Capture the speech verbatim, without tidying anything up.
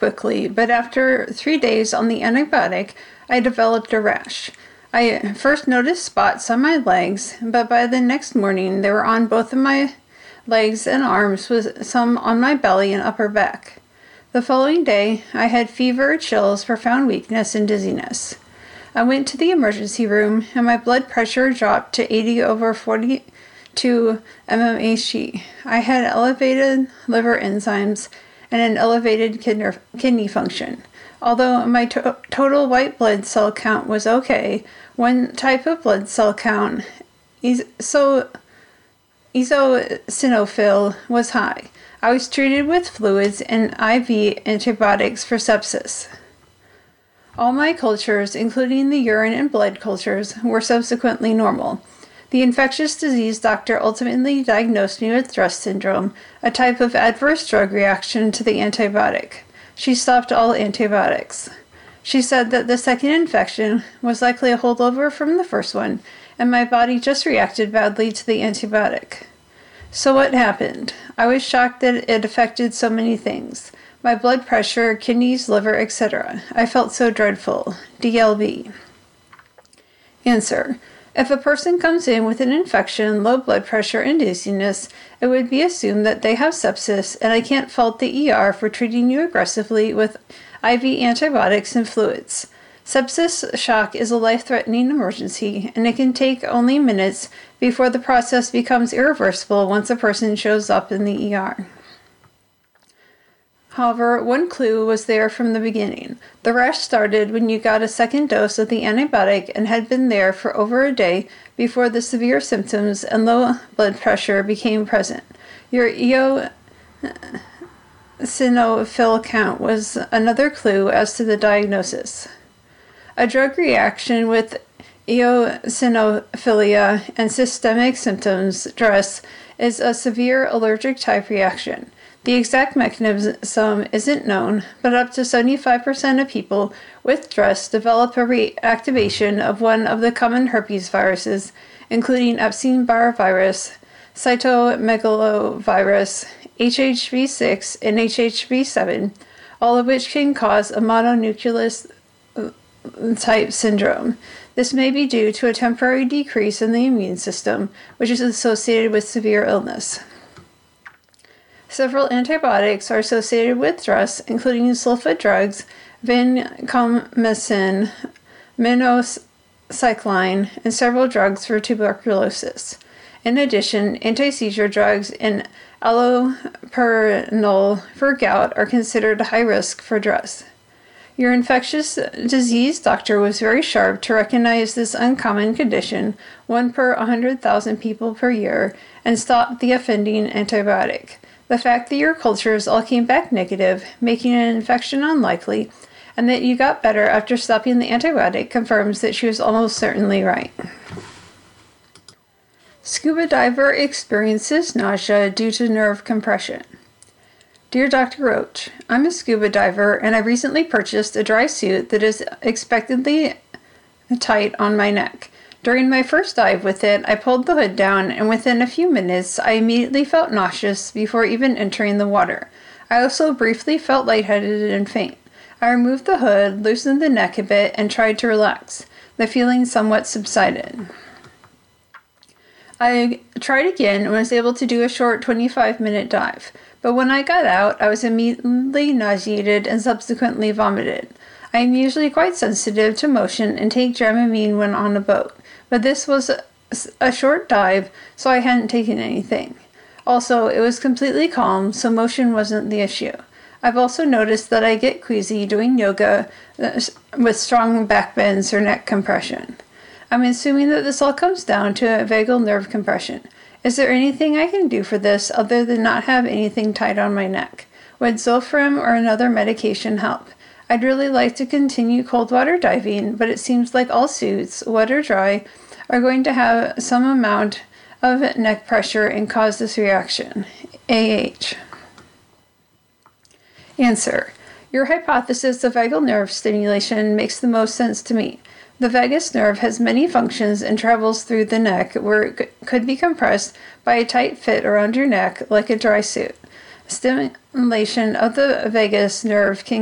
quickly, but after three days on the antibiotic, I developed a rash. I first noticed spots on my legs, but by the next morning they were on both of my legs and arms, with some on my belly and upper back. The following day, I had fever, chills, profound weakness, and dizziness. I went to the emergency room, and my blood pressure dropped to eighty over forty-two mmHg. I had elevated liver enzymes and an elevated kidney function. Although my to- total white blood cell count was okay, one type of blood cell count, is so eosinophil, was high. I was treated with fluids and I V antibiotics for sepsis. All my cultures, including the urine and blood cultures, were subsequently normal. The infectious disease doctor ultimately diagnosed me with DRUS syndrome, a type of adverse drug reaction to the antibiotic. She stopped all antibiotics. She said that the second infection was likely a holdover from the first one, and my body just reacted badly to the antibiotic. So what happened? I was shocked that it affected so many things. My blood pressure, kidneys, liver, et cetera. I felt so dreadful. D L B. Answer. If a person comes in with an infection, low blood pressure, and dizziness, it would be assumed that they have sepsis, and I can't fault the E R for treating you aggressively with I V antibiotics and fluids. Sepsis shock is a life-threatening emergency, and it can take only minutes before the process becomes irreversible once a person shows up in the E R. However, one clue was there from the beginning. The rash started when you got a second dose of the antibiotic and had been there for over a day before the severe symptoms and low blood pressure became present. Your eosinophil count was another clue as to the diagnosis. A drug reaction with eosinophilia and systemic symptoms, DRUS, is a severe allergic type reaction. The exact mechanism isn't known, but up to seventy-five percent of people with DRUS develop a reactivation of one of the common herpes viruses, including Epstein-Barr virus, cytomegalovirus, H H V six, and H H V seven, all of which can cause a mononucleus type syndrome. This may be due to a temporary decrease in the immune system, which is associated with severe illness. Several antibiotics are associated with DRUS, including sulfa drugs, vancomycin, minocycline, and several drugs for tuberculosis. In addition, anti-seizure drugs and allopurinol for gout are considered high risk for DRUS. Your infectious disease doctor was very sharp to recognize this uncommon condition, one per one hundred thousand people per year, and stop the offending antibiotic. The fact that your cultures all came back negative, making an infection unlikely, and that you got better after stopping the antibiotic confirms that she was almost certainly right. Scuba diver experiences nausea due to nerve compression. Dear Doctor Roach, I'm a scuba diver and I recently purchased a dry suit that is expectedly tight on my neck. During my first dive with it, I pulled the hood down, and within a few minutes, I immediately felt nauseous before even entering the water. I also briefly felt lightheaded and faint. I removed the hood, loosened the neck a bit, and tried to relax. The feeling somewhat subsided. I tried again and was able to do a short twenty-five minute dive, but when I got out, I was immediately nauseated and subsequently vomited. I am usually quite sensitive to motion and take Dramamine when on a boat, but this was a, a short dive, so I hadn't taken anything. Also, it was completely calm, so motion wasn't the issue. I've also noticed that I get queasy doing yoga with strong back bends or neck compression. I'm assuming that this all comes down to a vagal nerve compression. Is there anything I can do for this other than not have anything tight on my neck? Would Zofran or another medication help? I'd really like to continue cold water diving, but it seems like all suits, wet or dry, are going to have some amount of neck pressure and cause this reaction. A H. Answer. Your hypothesis of vagal nerve stimulation makes the most sense to me. The vagus nerve has many functions and travels through the neck, where it could be compressed by a tight fit around your neck like a dry suit. Stimulation of the vagus nerve can